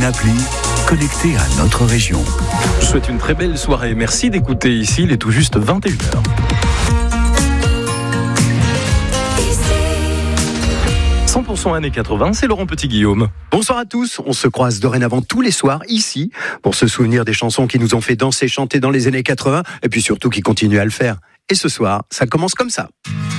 appli, connecté à notre région. Je vous souhaite une très belle soirée. Merci d'écouter ici, il est tout juste 21h. 100% années 80, c'est Laurent Petit-Guillaume. Bonsoir à tous, on se croise dorénavant tous les soirs ici pour se souvenir des chansons qui nous ont fait danser, chanter dans les années 80 et puis surtout qui continuent à le faire. Et ce soir, ça commence comme ça.